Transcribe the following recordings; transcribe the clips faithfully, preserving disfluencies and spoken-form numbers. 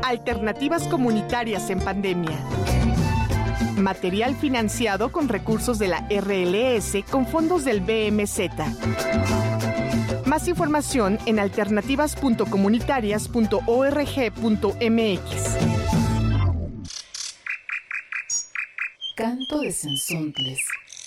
Alternativas comunitarias en pandemia. Material financiado con recursos de la R L S con fondos del B M Z. Más información en alternativas punto comunitarias punto org punto m x. Canto de Cenzontles.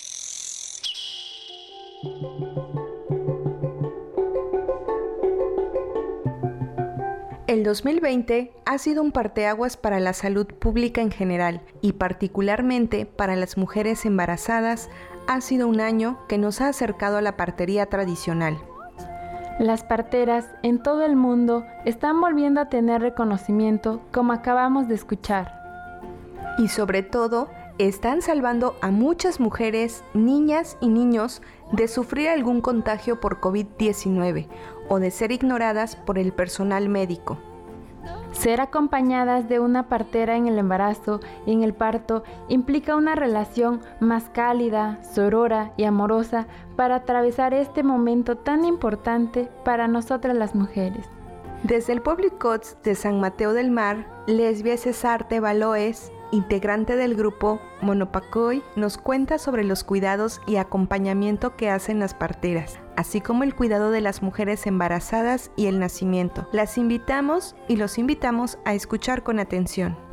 El dos mil veinte ha sido un parteaguas para la salud pública en general y particularmente para las mujeres embarazadas. Ha sido un año que nos ha acercado a la partería tradicional. Las parteras en todo el mundo están volviendo a tener reconocimiento, como acabamos de escuchar. Y sobre todo, están salvando a muchas mujeres, niñas y niños de sufrir algún contagio por covid diecinueve o de ser ignoradas por el personal médico. Ser acompañadas de una partera en el embarazo y en el parto implica una relación más cálida, sorora y amorosa para atravesar este momento tan importante para nosotras las mujeres. Desde el Public Cots de San Mateo del Mar, Lesbia Cesarte Baloes, integrante del grupo Monopacoy, nos cuenta sobre los cuidados y acompañamiento que hacen las parteras, así como el cuidado de las mujeres embarazadas y el nacimiento. Las invitamos y los invitamos a escuchar con atención.